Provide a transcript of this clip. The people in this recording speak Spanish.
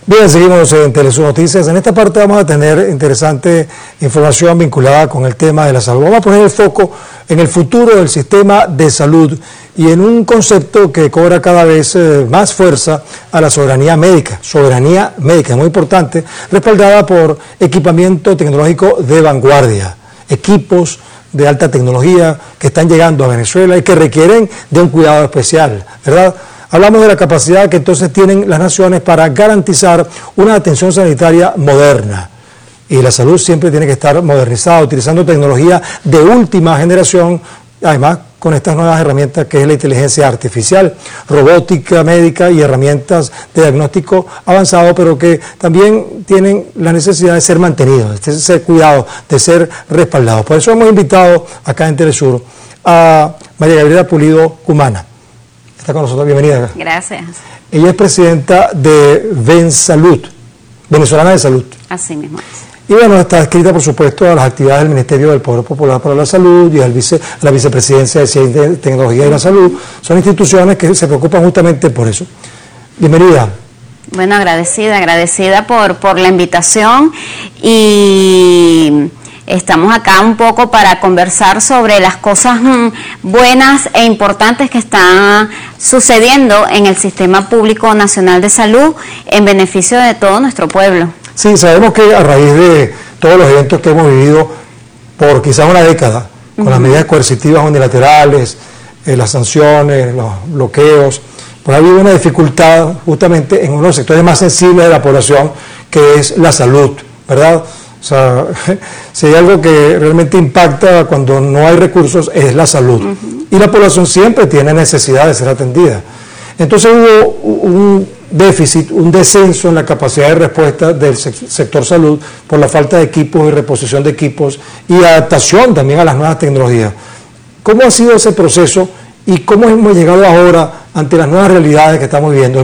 Bien, seguimos en Telesur Noticias. En esta parte vamos a tener interesante información vinculada con el tema de la salud. Vamos a poner el foco en el futuro del sistema de salud y en un concepto que cobra cada vez más fuerza a la soberanía médica. Soberanía médica, muy importante, respaldada por equipamiento tecnológico de vanguardia, equipos de alta tecnología que están llegando a Venezuela y que requieren de un cuidado especial, ¿verdad? Hablamos de la capacidad que entonces tienen las naciones para garantizar una atención sanitaria moderna. Y la salud siempre tiene que estar modernizada, utilizando tecnología de última generación, además con estas nuevas herramientas que es la inteligencia artificial, robótica médica y herramientas de diagnóstico avanzado, pero que también tienen la necesidad de ser mantenidos, de ser cuidados, de ser respaldados. Por eso hemos invitado acá en Telesur a María Gabriela Pulido Cumana. Está con nosotros, bienvenida. Gracias. Ella es presidenta de Vensalud, Venezolana de Salud. Así mismo es. Y bueno, está adscrita, por supuesto, a las actividades del Ministerio del Poder Popular para la Salud y a la Vicepresidencia de Ciencia, Tecnología y la Salud. Son instituciones que se preocupan justamente por eso. Bienvenida. Bueno, agradecida por la invitación y estamos acá un poco para conversar sobre las cosas buenas e importantes que están sucediendo en el Sistema Público Nacional de Salud en beneficio de todo nuestro pueblo. Sí, sabemos que a raíz de todos los eventos que hemos vivido por quizás una década, con las medidas coercitivas unilaterales, las sanciones, los bloqueos, pues ha habido una dificultad justamente en uno de los sectores más sensibles de la población, que es la salud, ¿verdad? O sea, si hay algo que realmente impacta cuando no hay recursos es la salud. Y la población siempre tiene necesidad de ser atendida. Entonces hubo un déficit, un descenso en la capacidad de respuesta del sector salud por la falta de equipos y reposición de equipos y adaptación también a las nuevas tecnologías. ¿Cómo ha sido ese proceso y cómo hemos llegado ahora ante las nuevas realidades que estamos viviendo?